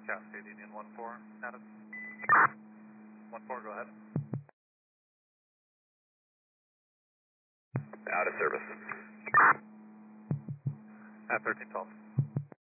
Cascade Union 1-4, Adam. 1-4, go ahead. Out of service. At 1312.